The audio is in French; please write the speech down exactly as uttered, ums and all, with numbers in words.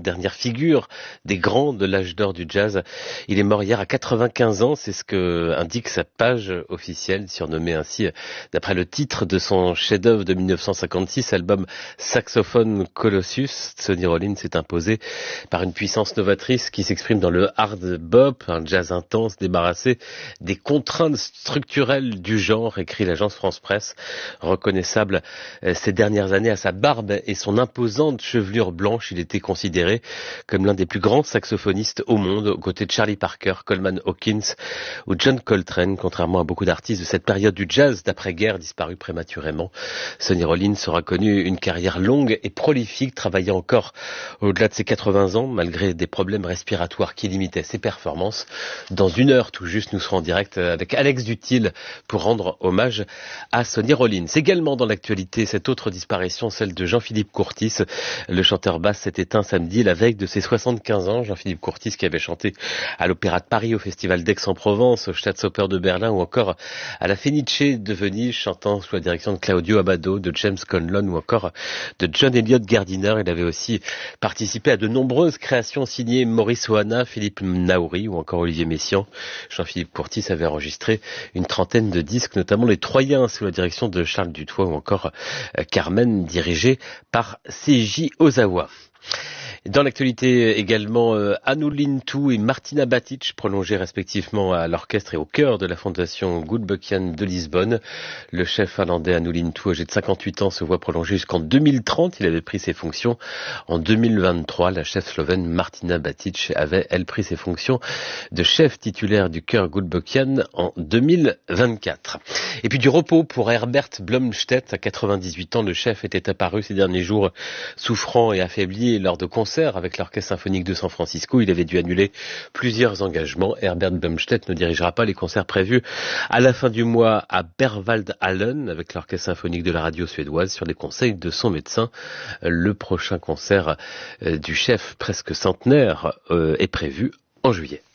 dernière figure des grands de l'âge d'or du jazz. Il est mort hier à quatre-vingt-quinze ans, c'est ce que indique sa page officielle, surnommée ainsi d'après le titre de son chef-d'œuvre de mille neuf cent cinquante-six, album Saxophone Colossus. Sonny Rollins s'est imposé par une puissance novatrice qui s'exprime dans le hard bop, un jazz intense débarrassé des contraintes structurelles du genre, écrit l'agence France Presse. Reconnaissable ces dernières années à sa barbe et son imposante chevelure blanche, il était considéré comme l'un des plus grands saxophonistes au monde, aux côtés de Charlie Parker, Coleman Hawkins ou John Coltrane, contrairement à beaucoup d'artistes de cette période du jazz d'après-guerre disparus prématurément. Sonny Rollins aura connu une carrière longue et prolifique, travaillant encore au-delà de ses quatre-vingts ans, malgré des problèmes respiratoires qui limitaient ses performances. Dans une heure tout juste, nous serons en direct avec Alex Dutil pour rendre hommage à Sonny Rollins. Également dans l'actualité, cette autre disparition, celle de Jean-Philippe Courtis. Le chanteur basse s'est éteint samedi, la veille de ses soixante-quinze ans. Jean-Philippe Courtis qui avait chanté à l'Opéra de Paris, au Festival d'Aix-en-Provence, au Staatsoper de Berlin ou encore à la Fenice de Venise, chantant sous la direction de Claudio Abbado, de James Conlon ou encore de John Elliott Gardiner. Il avait aussi participé à de nombreuses créations signées Maurice Ohana, Philippe Naouri ou encore Olivier Messiaen. Jean-Philippe Courtis avait enregistré une trentaine de disques, notamment Les Troyens sous la direction de Charles Dutoit ou encore Carmen dirigé par Seiji Ozawa. Dans l'actualité également, euh, Anu Lintou et Martina Batic, prolongés respectivement à l'orchestre et au chœur de la fondation Gulbenkian de Lisbonne. Le chef finlandais Anu Lintou, âgé de cinquante-huit ans, se voit prolongé jusqu'en deux mille trente. Il avait pris ses fonctions en deux mille vingt-trois. La chef slovène Martina Batic avait, elle, pris ses fonctions de chef titulaire du chœur Gulbenkian en deux mille vingt-quatre. Et puis du repos pour Herbert Blomstedt. À quatre-vingt-dix-huit ans, le chef était apparu ces derniers jours souffrant et affaibli lors de concerts avec l'Orchestre Symphonique de San Francisco. Il avait dû annuler plusieurs engagements. Herbert Blomstedt ne dirigera pas les concerts prévus à la fin du mois à Berwaldhallen avec l'Orchestre Symphonique de la radio suédoise sur les conseils de son médecin. Le prochain concert du chef presque centenaire est prévu en juillet.